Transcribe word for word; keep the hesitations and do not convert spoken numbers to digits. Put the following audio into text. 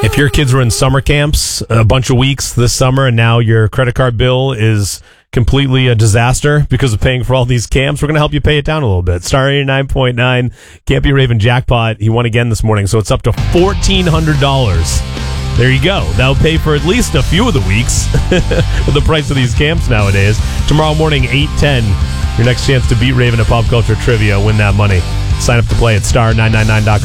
If your kids were in summer camps a bunch of weeks this summer and now your credit card bill is completely a disaster because of paying for all these camps, we're going to help you pay it down a little bit. Star eighty-nine point nine, Can't Be Raven jackpot. He won again this morning, so it's up to fourteen hundred dollars. There you go. That'll pay for at least a few of the weeks with the price of these camps nowadays. Tomorrow morning, eight ten, your next chance to beat Raven at Pop Culture Trivia. Win that money. Sign up to play at star nine nine nine dot com.